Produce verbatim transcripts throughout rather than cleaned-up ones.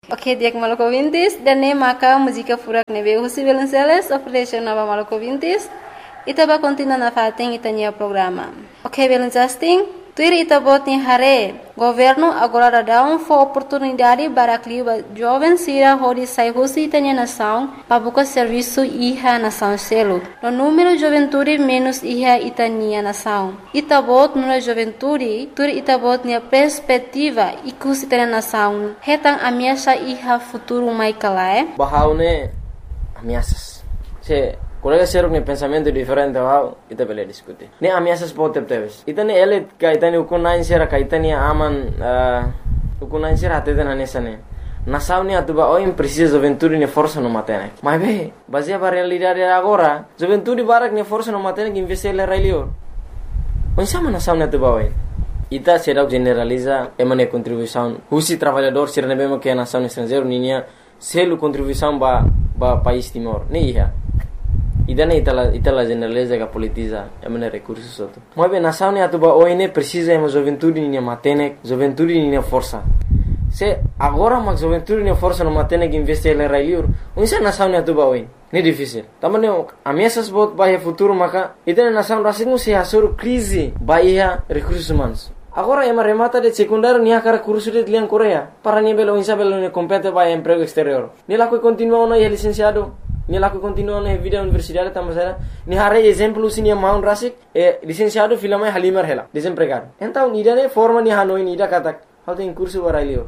Ok, dia que maluco vintis, dan ne maka música furak nebe husi Velenceles, operation nova maluco vintis, itaba continua na fating itania programa. Ok, Velencesting, tuir itabot ni hare, governo agora dá um for oportunidade para clima jovem sira hori sai husi itania nação, para buscar serviço iha nação selo. No número juventude menos iha itania nação. Itabot no juventude, tuir itabot ni perspectiva ikus itania nação. Hetang ameaça iha futuro mai kalae. Bahaune ameaças. Se colega seruk ni pensamento diferente wow, ita bele diskuti. Ni ameaças pote teves. Ita ni elit ka ita ni ukunain sera ka ita ni aman uh, ukunain sera atete na nesane. Nação ni atuba oim precisa juventude ni força no matene. Mas be, baseia para realidade agora, juventude barak ni força no matene que investir le railio. Onsama nação ni atuba oim. Ita será generaliza emane contribuição. Husi trabalhador sera nebema que a nação estrangeiro ninia selo contribuição ba ba país Timor. Ni ia. Idana itala itala generaliza que politiza emane recursos outro. Mas bem, nação ni atuba oine precisa ema juventude ni matene, juventude ni força. Se agora mas juventude ni força no matene que investir le railiur, unsa nação ni atuba oine. Ni difícil. Tamane ameaças bot bahia futuro maka idana nação rasing se asur crise bahia recursos humanos. Agora ema remata de secundário ni akara curso de lian Coreia para ni belo insa belo ni compete bahia emprego exterior. Ni la que continua no licenciado. Ni laku continua na vida universidade tamasera ni hare exemplo sinia maun rasik e licenciado filama halimar hela desempregado então ni dane forma ni hanoi ni da katak how tem curso barailior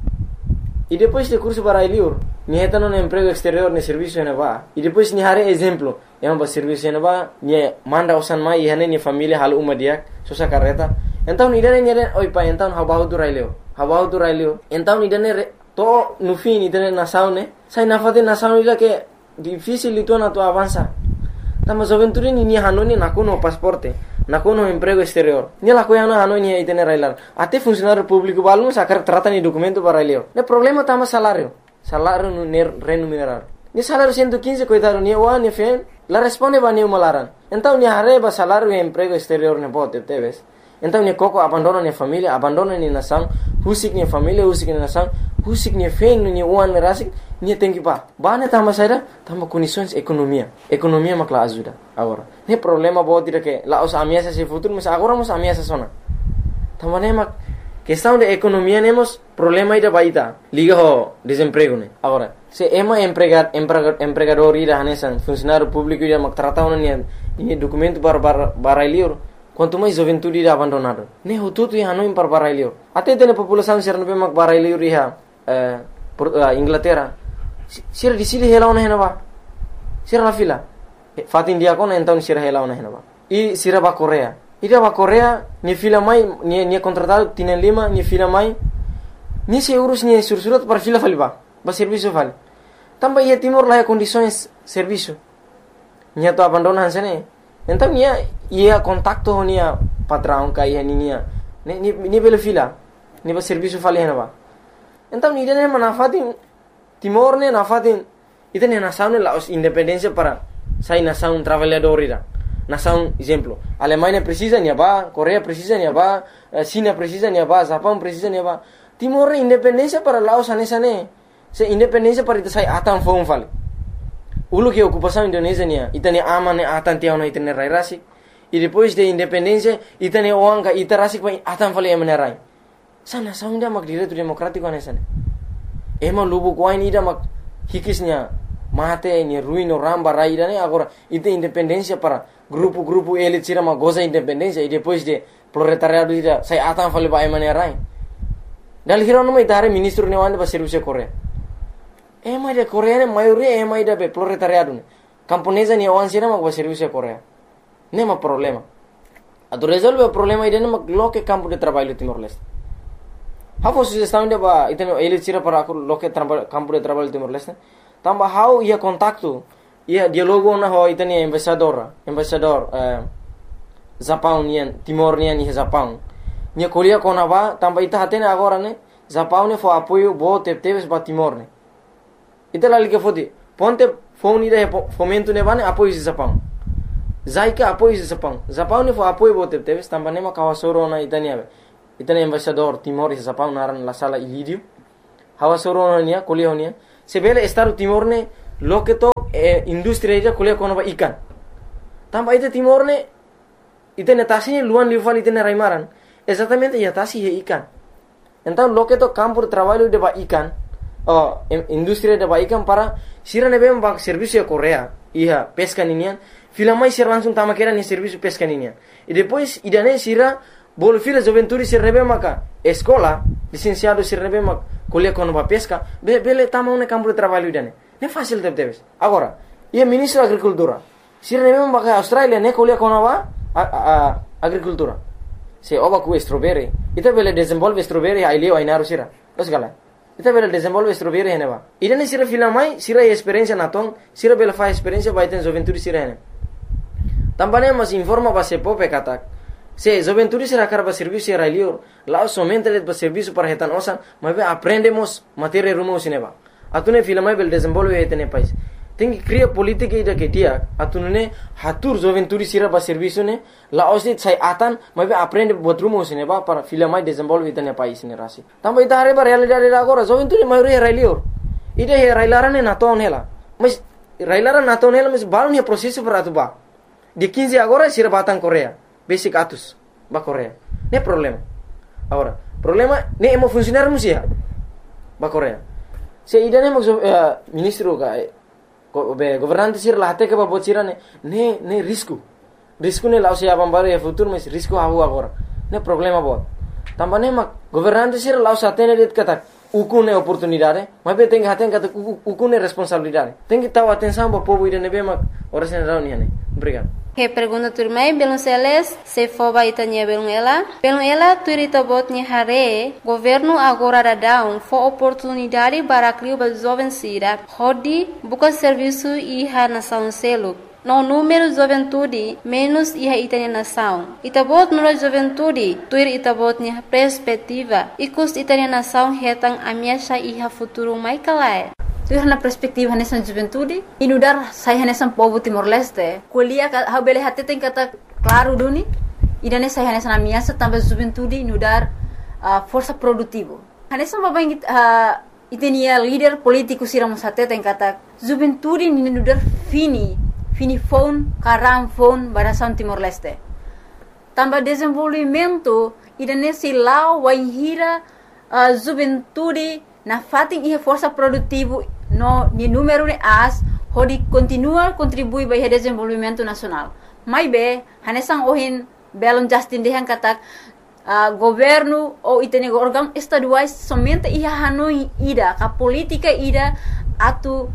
e depois de curso barailior ni heta no emprego exterior ni serviço na ba e depois ni hare exemplo é um serviço na ba ni manda usan mai hane ni família hal uma dia sosa carreta então ni dane ni dane oi pa então how about railio how about railio então ni dane to no fim ni dane nação ne sai na fate nação ila que difícil itu na tu avança. Tama juventude ni ni hanoni nakuno pasporte, nakuno emprego exterior. Ni la coisa na hanoni aí tener railar. Até funcionário público balmo sacar trata ni documento para raileo. Ne problema tama salário. Salário no remunerado. Ni salário cento e quinze coitado ni wa ni fen, la responde ba ni malaran. Então ni arreba salário e emprego exterior ne bote teves. Então ni coco abandona ni família, abandona ni nação, husik ni família, husik ni nação, husik ni fen ni uan rasik. Ni tem que pá. Bane tama saída, tama condições economia. Economia makla ajuda agora. Ne problema bo tira que lá os ameaças se futuro, mas agora mos ameaças sona. Tama ne mak questão de economia nemos problema ida baita. Liga ho desemprego ne. Agora, se ema empregar empregador empregador ida hanesan funcionário público ida mak trata una ni ni documento para barailior. Quanto mais juventude ida abandonado. Ne ho tudo ia no para barailior. Até tem população ser no mak barailior ia eh Inglaterra. Sira di sini hela ona henaba. Sira la fila. Fatin dia kona então sira hela ona henaba. I sira ba Korea. Ida ba Korea ni fila mai ni ni contratado tienen lima ni fila mai. Ni se urus ni sursurat para fila faliba. Ba serviço fal. Tamba ia Timor lá condições serviço. Nia to abandona hansene. Então nia ia contacto nia patrão ka ia nia. Ni ni ni bela fila. Ni ba serviço fali henaba. Então ni dene manafatin Timor ne nafatin ita ne nação ne laos independência para sai nação trabalhador ira. Nação exemplo, Alemanha precisa ni ba, Coreia precisa ni ba, China precisa ni ba, Japão precisa ni ba. Timor ne independência para laos anesa ne. Se independência para ita sai atan fon fal. Ulu que ocupação Indonésia ne, ita ne ama ne atan tiao na ita ne rai rasik. E depois de independência ita ne oanga ita rasik pa atan fal emane rai. Sa nação dia mak direito democrático anesa ne. Ema lubu kuain ida mak hikisnya mate ni ruino ramba raida ne agora ite independência para grupo-grupo elit sira ma goza independência e depois de proletariado ida sai atan fale ba emane rai dal hirono mai tare ministro ne wande ba serviço Coreia ema de Coreia ne maioria ema ida be proletariado ne camponesa ni wan sira ma ba serviço Coreia ne ma problema ado resolve o problema ida ne ma loke campo de trabalho Timor-Leste. Hafo sugestão de ba iteno elit sira para aku loke campo de trabalho Timor-Leste. Tamba how ia contacto, ia dialogo na ho iteni embaixador, embaixador eh Japão nian Timor nian ni Japão. Nia kolia kona ba tamba ita hatene agora ne Japão ne fo apoio bo teves ba Timor ne. Ita la liga fodi. Ponte phone ida fomento ne bane apoio si Japão. Zaika apoio si Japão. Japão ne fo apoio bo teves tamba ne ma kawasoro na itania. Itani embaixador Timor e Japão naran la sala Ilírio. hawa soro nia kuliah nia sebele Estado Timor ne lo que to eh, industria ida kuliah kono ba ikan tamba ite Timor ne ite netasi luan lival ite ne raimaran exatamente ya tasi he ikan então lo que to campo de trabalho de ba ikan oh industria de ba ikan para sira ne bem ba serviço Korea ia pesca ninian filamai sira langsung tama kera ni serviço pesca ninian e depois idane sira bol fila juventude sira rebe maka escola licenciado sira rebe mak kuliah kono ba pesca be bele tama un campo de trabalho idane ne fácil de teves agora ia ministro agricultura sira rebe maka Australia ne kuliah kono ba a, a, agricultura se oba ku strawberry ita bele desenvolve strawberry ai leo ai naru sira os gala ita bele desenvolve strawberry hene ba idane sira filamai sira experiência natong sira bele fa experiência ba iten juventude sira hene tambane mas informa ba se pope katak se juventude sira karba serviço era lior lá somente le ba serviço para retan osan mas aprendemos matéria rumo sineba atune filamai bele desenvolve etene país tem que criar política ida que dia atune hatur juventude sira ba serviço ne la osit sai atan mas aprende botrumo sineba para filamai desenvolve etene país ne rasi tamba ita hare ba realidade agora juventude maioria era lior ida he railarane na ton hela mas railara na ton hela mas balon he processo para atuba de quinze agora sira batan Korea basic atus ba Korea ne problema agora problema ne emo funcionar musia ba Korea se ida ne mo uh, ministro ka Go, be governante sir la hate ke ba bocira ne ne ne risco risco ne la sia bambare e futuro mas risco havu agora ne problema bot tambane ma governante sir la sa tene det kata ukune oportunidade ma be tem haten kata ukune responsabilidade tem que taw atenção ba povo ide ne be ma ora sen rauni ne obrigado que pergunta turmai belum seles se foba itanya belum ela belum ela turita botnya hare governo agora dadão fo oportunidade para criar ba jovem sira hodi buka serviço iha nação selo no número juventude menos iha itanya nação itabot no juventude tuir itabotnya perspectiva ikus itanya nação hetang amiasha iha futuro mai kalai tu na perspektiva nessa juventude inudar sai nessa povo Timor-Leste kuliah ha bele hati tem kata claro duni idane sai nessa amiasa também juventude inudar uh, força produtivo nessa babang uh, itenia líder político siram sate tem kata juventude inudar fini fini phone karam phone barasan Timor-Leste também desenvolvimento idane silau waihira uh, juventude na fating ia força produtivo no ni número de as hodi continua contribui para o desenvolvimento nacional mai be hanesang ohin belon justin dehan katak uh, governo ou itene órgão estaduais somente ia hanoi ida ka política ida atu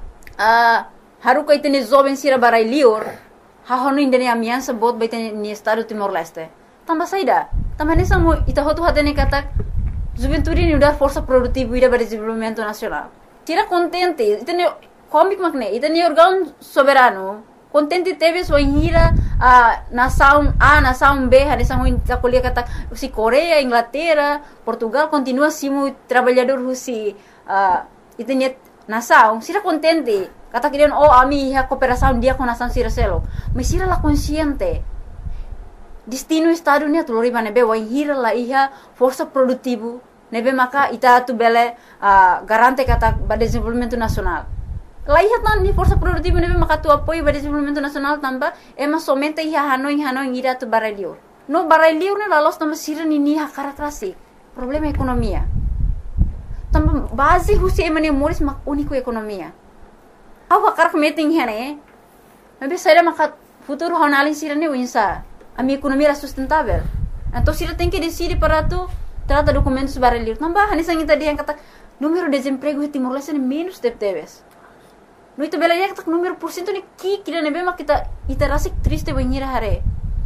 uh, haruka itene jovem sira barai lior ha hanoi indene amiança bot baitene ni estado Timor-Leste tamba saida tamba hanesang mo ita hotu hatene katak juventude ni udar força produtiva ida para desenvolvimento nacional tira contente itene comic magne itene órgão soberano contente teve sua hira a nação A nação B hanesang ho kuliah kata si Korea Inglaterra Portugal continua simu trabalhador husi uh, itene nação sira contente kata kirian oh ami ha cooperação dia com nação sira selo mas sira la consciente destino estado ni atulori bane be wa hira la iha força produtivo nebe maka ita tu bele uh, garante kata ba desenvolvimento nacional la iha tan ni força produtivo nebe maka tu apoio ba desenvolvimento nacional tamba ema somente iha hanoi hanoi ira tu baralior no baralior ne la los tamba sira ni ni ha karakterasi problema ekonomia tamba base husi emane moris mak unico ekonomia awa karak meeting hene nebe saira maka futuro honalin sira ne winsa a minha economia era sustentável então sira tem que decidir para tu trata documentos baralhos tambah hanisang ita dia kata número de desemprego di Timor-Leste ni menos de teves no itu belanya kata número porcento ni ki kira nebe mak kita ita rasik triste banhira hare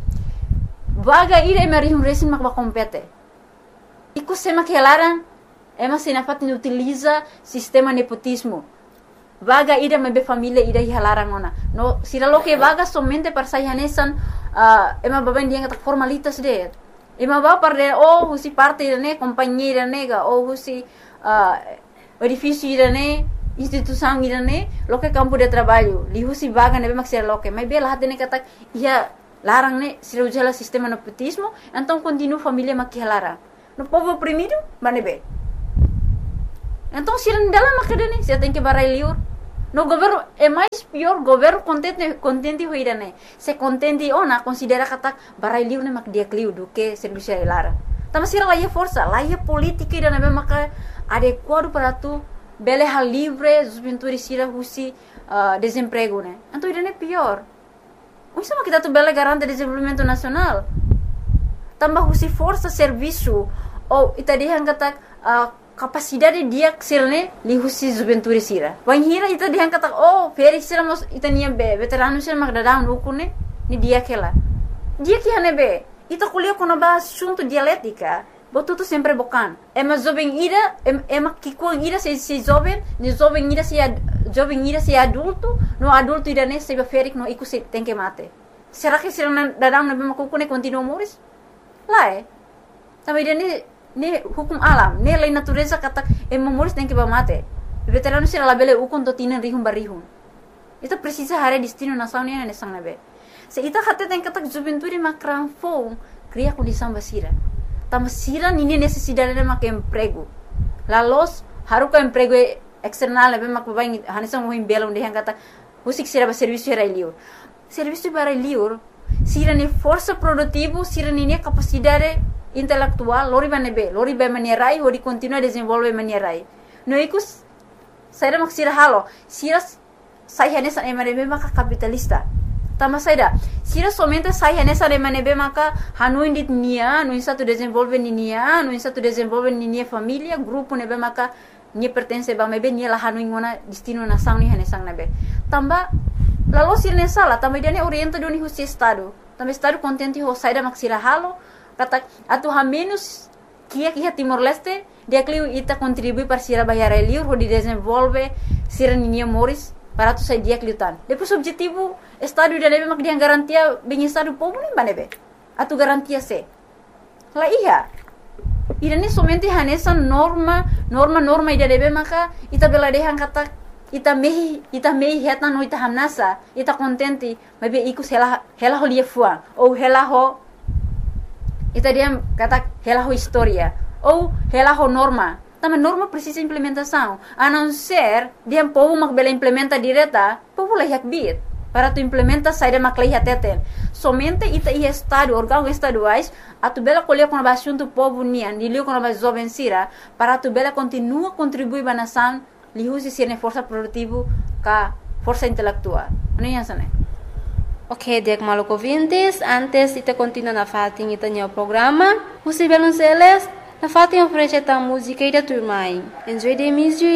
vaga ira mari um resin mak ba compete iku sema kelaran ema sinafat ni utiliza sistema nepotismo vaga ida mebe família ida hilaran ona no sira lo que vaga somente para sai hanesan uh, ema baban dia kata formalitas de ema ba parde oh husi parte ne companhia nega oh husi uh, edifício ne instituição ne lo que campo de trabalho li husi vaga nebe mak sira lo que mai bela hatene kata ia larang ne sira ujala sistema nepotismo então continua família mak hilaran no povo oprimido manebe Então, se não dela macadene, você tem que barai liur. No governo é mais pior, governo contente contente hoira né. Se contente ona considera kata barai liur né mak dia kliu do que serviço lara. Tama sira lá é força, lá é política ida né maka adequado para tu bele hal livre, juventude sira husi uh, desemprego né. Então ida né pior. O sama kita tu bele garante desenvolvimento nacional. Tambah husi força serviço ou ita dia kata uh, capacidade dia ksilne li husi juventude sira. Wan hira ita dia kata oh feri sira mos ita nia be veterano sira mak dadang ukune ni dia kela. Dia que hane be ita kuliah kono ba assunto dialética. Botu tu sempre bocan. Ema jovem ira ema kikuang ira se se jovem, ni jovem ira se jovem ira se adulto, no adulto ira ne se ferik no iku se tem que mate. Será que sira dadang na be makukune continua moris? Lá é. Também dia ni ni hukum alam, ni lei natureza kata ema moris tem que ba mate. Veterano sira labele ukun to tinan rihum barihum. Itu precisa hare destino nação ni ne sang nabe. Se ita kata tem kata juventude makran fong cria condição basira. Tama sira nini necessidade de mak emprego. Lalos haruka emprego external be mak baing hanisang mohim belo de kata husik sira ba serviço era liur. Serviço para liur sira ni força produtivo, sira nini capacidade intelectual, lori banebe, lori ba manierai o di continua desenvolve manierai. No ikus saira mak sira halo, sira sai hanesa emanebe mak capitalista. Tama saida, sira somente sai hanesa emanebe maka hanu indit nia, no insa tu desenvolve nia, no insa tu desenvolve nia família, grupo nebe maka ni pertence ba mebe ni la hanu ingona destino nação ni hanesang nebe. Tamba lalu sira ne sala, tamba dia ne orienta do ni husi estado. Tamba estado contente ho saida mak sira halo, kata atu ha menos kia kia Timor Leste, dia kliu ita contribui para sira bayar liur ho di desenvolve sira nia moris para tu sai dia kliutan. Depois objetivo estado dia nebe mak dia garantia bem estado povo nem banebe. Atu garantia se. La iya. Ida ni somente hanesa norma, norma norma ida nebe maka ita bela dehan kata ita mehi ita mehi heta no ita hanasa, ita contente, mebe ikus hela hela ho lia fuang ou hela ho ita dia kata hela ho historia ou hela ho norma. Também norma precisa implementação. A não ser dia povo mak bela implementa direta, povo lah yak bit. Para tu implementa saída mak lah teten. Somente ita i estado, órgão estaduais, a tu bela colher com a assunto povo nian, di liu com a jovem sira, para tu bela continua contribuir ba nação, li husi sirne força produtivo ka força intelectual. Ano yan sana? Ok, diak maluk ouvintes, antes ita continua na fating ita niya programa, husi belon seles, na fating oferece ta música ida turmai. Enjoy the music.